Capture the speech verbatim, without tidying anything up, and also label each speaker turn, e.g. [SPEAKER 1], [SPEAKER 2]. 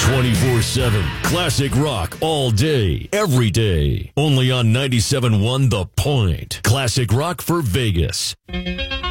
[SPEAKER 1] twenty-four seven. Classic rock all day, every day. Only on ninety-seven point one The Point. Classic rock for Vegas.